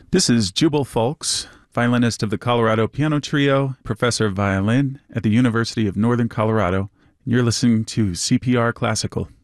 This is Jubal Folks, violinist of the Colorado Piano Trio, professor of violin at the University of Northern Colorado. You're listening to CPR Classical.